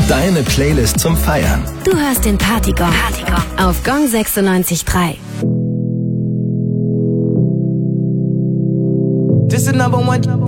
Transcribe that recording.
Deine Playlist zum Feiern. Du hörst den Partygong auf Gong 96.3. This is number one.